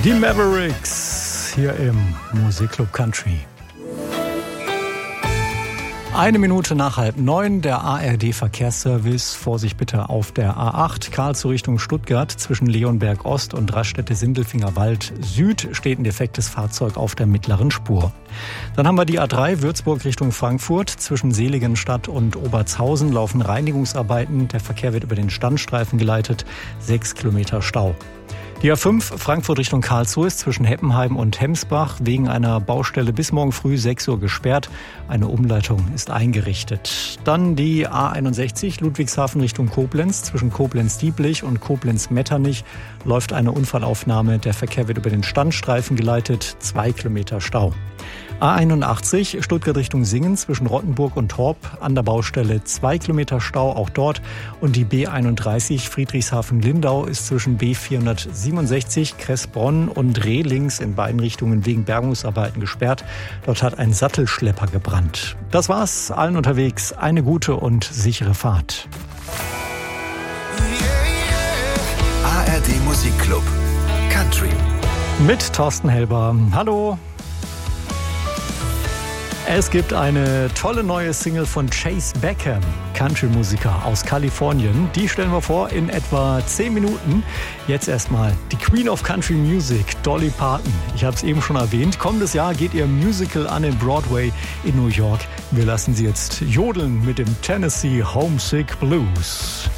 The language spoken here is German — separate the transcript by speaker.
Speaker 1: Die Mavericks hier im Musikclub Country. 1 Minute nach 8:30, der ARD-Verkehrsservice. Vorsicht bitte auf der A8, Karlsruhe Richtung Stuttgart. Zwischen Leonberg Ost und Raststätte-Sindelfingerwald Süd steht ein defektes Fahrzeug auf der mittleren Spur. Dann haben wir die A3 Würzburg Richtung Frankfurt. Zwischen Seligenstadt und Obertshausen laufen Reinigungsarbeiten. Der Verkehr wird über den Standstreifen geleitet. 6 Kilometer Stau. Die A5 Frankfurt Richtung Karlsruhe ist zwischen Heppenheim und Hemsbach wegen einer Baustelle bis morgen früh 6 Uhr gesperrt. Eine Umleitung ist eingerichtet. Dann die A61 Ludwigshafen Richtung Koblenz. Zwischen Koblenz-Dieblich und Koblenz-Metternich läuft eine Unfallaufnahme. Der Verkehr wird über den Standstreifen geleitet. 2 Kilometer Stau. A81 Stuttgart Richtung Singen zwischen Rottenburg und Torp an der Baustelle 2 Kilometer Stau, auch dort. Und die B31 Friedrichshafen-Lindau ist zwischen B467 Kressbronn und Rehlings in beiden Richtungen wegen Bergungsarbeiten gesperrt. Dort hat ein Sattelschlepper gebrannt. Das war's, allen unterwegs eine gute und sichere Fahrt.
Speaker 2: ARD Musikclub Country
Speaker 1: Mit Thorsten Helber. Hallo. Es gibt eine tolle neue Single von Chase Beckham, Country-Musiker aus Kalifornien. Die stellen wir vor in etwa 10 Minuten. Jetzt erstmal die Queen of Country Music, Dolly Parton. Ich habe es eben schon erwähnt. Kommendes Jahr geht ihr Musical an den Broadway in New York. Wir lassen sie jetzt jodeln mit dem Tennessee Homesick Blues.